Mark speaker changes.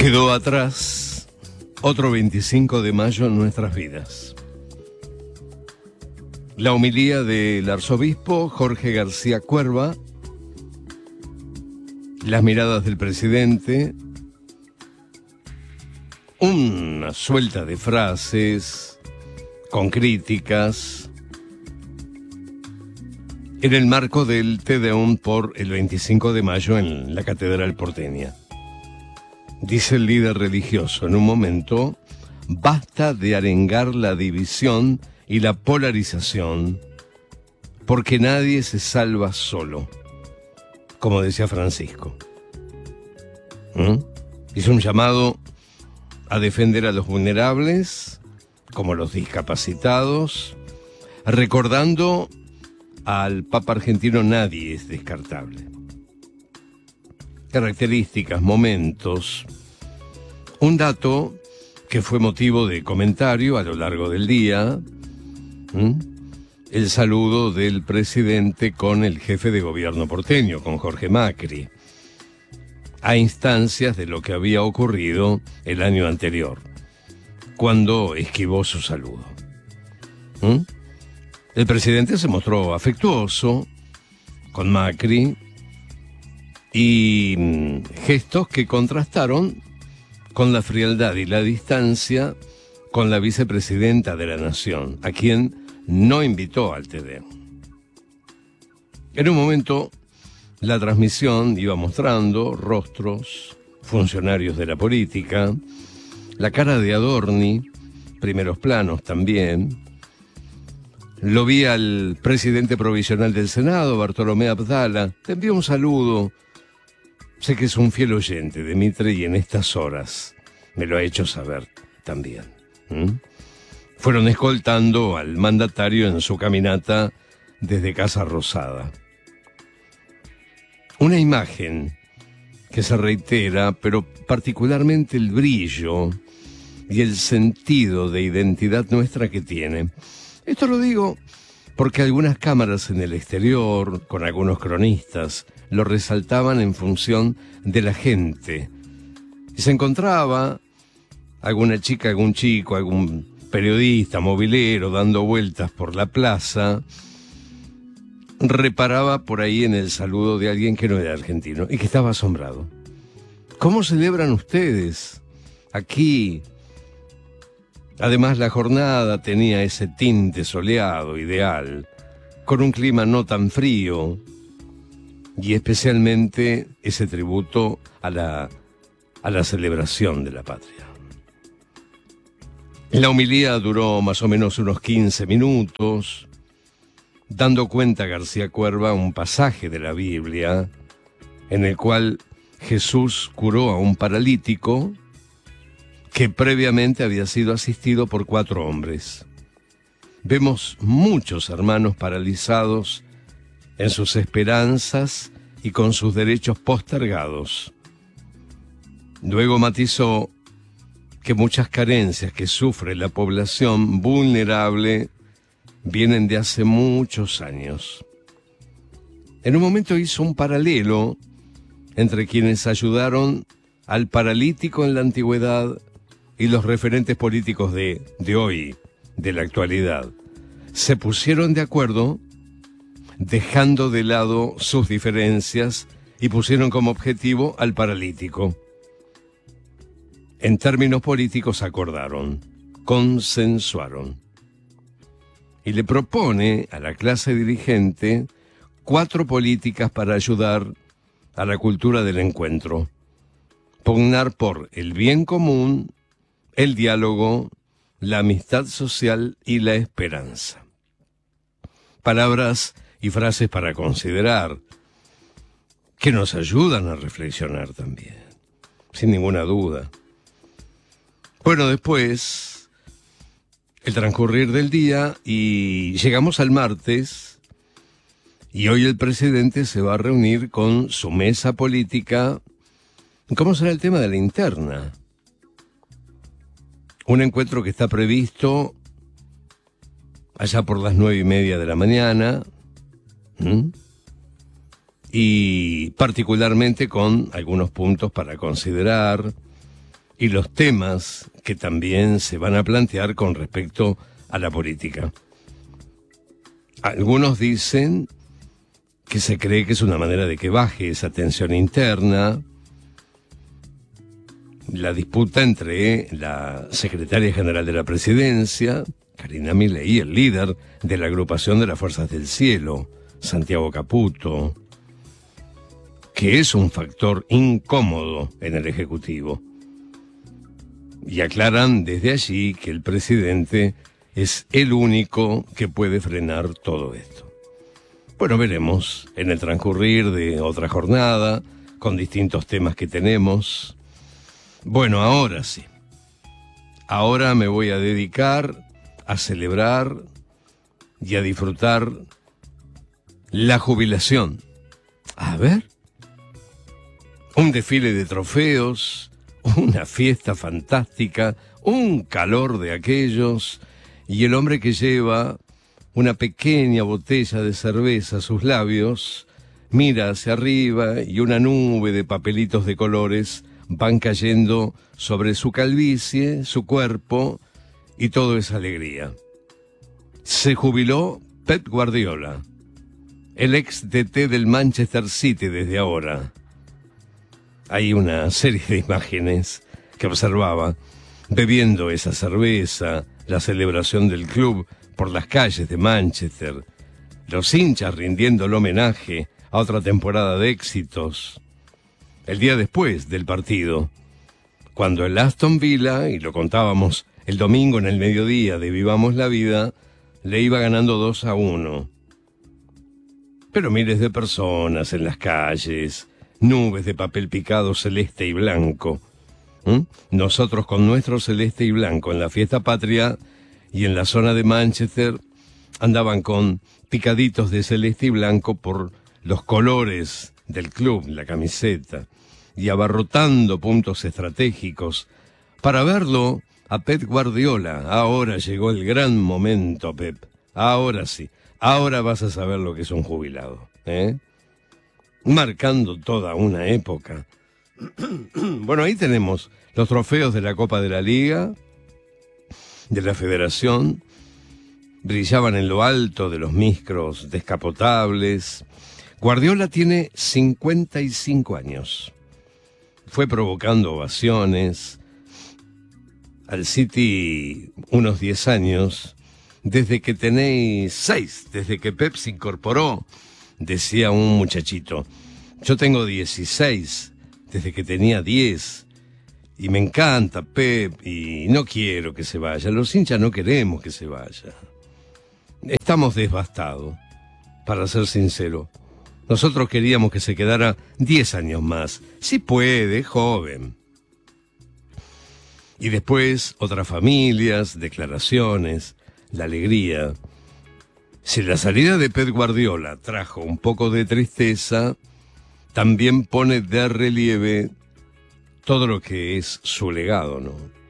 Speaker 1: Quedó atrás otro 25 de mayo en nuestras vidas. La homilía del arzobispo Jorge García Cuerva, las miradas del presidente, una suelta de frases con críticas en el marco del Te Deum por el 25 de mayo en la Catedral porteña. Dice el líder religioso en un momento: basta de arengar la división y la polarización, porque nadie se salva solo, como decía Francisco. Hizo un llamado a defender a los vulnerables, como los discapacitados, recordando al Papa argentino: nadie es descartable. Características, momentos. Un dato que fue motivo de comentario a lo largo del día: el saludo del presidente con el jefe de gobierno porteño, con Jorge Macri, a instancias de lo que había ocurrido el año anterior, cuando esquivó su saludo. El presidente se mostró afectuoso con Macri y gestos que contrastaron con la frialdad y la distancia con la vicepresidenta de la Nación, a quien no invitó al Te Deum. En un momento, la transmisión iba mostrando rostros, funcionarios de la política, la cara de Adorni, primeros planos también. Lo vi al presidente provisional del Senado, Bartolomé Abdala. Te envío un saludo. Sé que es un fiel oyente de Mitre y en estas horas me lo ha hecho saber también. Fueron escoltando al mandatario en su caminata desde Casa Rosada. Una imagen que se reitera, pero particularmente el brillo y el sentido de identidad nuestra que tiene. Esto lo digo porque algunas cámaras en el exterior, con algunos cronistas, lo resaltaban en función de la gente. Y se encontraba alguna chica, algún chico, algún periodista, movilero, dando vueltas por la plaza, reparaba por ahí en el saludo de alguien que no era argentino y que estaba asombrado. ¿Cómo celebran ustedes aquí? Además, la jornada tenía ese tinte soleado, ideal, con un clima no tan frío, y especialmente ese tributo a la celebración de la patria. La homilía duró más o menos unos 15 minutos, dando cuenta García Cuerva un pasaje de la Biblia en el cual Jesús curó a un paralítico que previamente había sido asistido por 4 hombres. Vemos muchos hermanos paralizados en sus esperanzas y con sus derechos postergados. Luego matizó que muchas carencias que sufre la población vulnerable vienen de hace muchos años. En un momento hizo un paralelo entre quienes ayudaron al paralítico en la antigüedad y los referentes políticos de hoy, de la actualidad. Se pusieron de acuerdo, dejando de lado sus diferencias, y pusieron como objetivo al paralítico. En términos políticos acordaron, consensuaron. Y le propone a la clase dirigente 4 políticas para ayudar a la cultura del encuentro. Pugnar por el bien común, el diálogo, la amistad social y la esperanza. Palabras y frases para considerar, que nos ayudan a reflexionar también, sin ninguna duda. Bueno, después, el transcurrir del día, y llegamos al martes, y hoy el presidente se va a reunir con su mesa política. ¿Cómo será el tema de la interna? Un encuentro que está previsto allá por las 9:30 de la mañana, y particularmente con algunos puntos para considerar, y los temas que también se van a plantear con respecto a la política. Algunos dicen que se cree que es una manera de que baje esa tensión interna, la disputa entre la secretaria general de la presidencia, Karina Milei, y el líder de la agrupación de las Fuerzas del Cielo, Santiago Caputo, que es un factor incómodo en el Ejecutivo. Y aclaran desde allí que el presidente es el único que puede frenar todo esto. Bueno, veremos en el transcurrir de otra jornada, con distintos temas que tenemos. Bueno, ahora sí. Ahora me voy a dedicar a celebrar y a disfrutar la jubilación. A ver. Un desfile de trofeos, una fiesta fantástica, un calor de aquellos, y el hombre que lleva una pequeña botella de cerveza a sus labios, mira hacia arriba y una nube de papelitos de colores van cayendo sobre su calvicie, su cuerpo, y todo es alegría. Se jubiló Pep Guardiola, el ex DT del Manchester City desde ahora. Hay una serie de imágenes que observaba, bebiendo esa cerveza, la celebración del club por las calles de Manchester, los hinchas rindiendo el homenaje a otra temporada de éxitos. El día después del partido, cuando el Aston Villa, y lo contábamos el domingo en el mediodía de Vivamos la Vida, le iba ganando 2-1. Pero miles de personas en las calles, nubes de papel picado celeste y blanco. Nosotros con nuestro celeste y blanco en la fiesta patria, y en la zona de Manchester andaban con picaditos de celeste y blanco por los colores del club, la camiseta, y abarrotando puntos estratégicos para verlo a Pep Guardiola. Ahora llegó el gran momento, Pep. Ahora sí, ahora vas a saber lo que es un jubilado, marcando toda una época. Bueno, ahí tenemos los trofeos de la Copa de la Liga, de la Federación, brillaban en lo alto de los micros descapotables. Guardiola tiene 55 años. Fue provocando ovaciones al City unos 10 años, desde que tenéis 6, desde que Pep se incorporó, decía un muchachito. Yo tengo 16, desde que tenía 10, y me encanta Pep, y no quiero que se vaya. Los hinchas no queremos que se vaya. Estamos devastados, para ser sincero. Nosotros queríamos que se quedara 10 años más. Si puede, joven. Y después, otras familias, declaraciones, la alegría. Si la salida de Pep Guardiola trajo un poco de tristeza, también pone de relieve todo lo que es su legado, ¿no?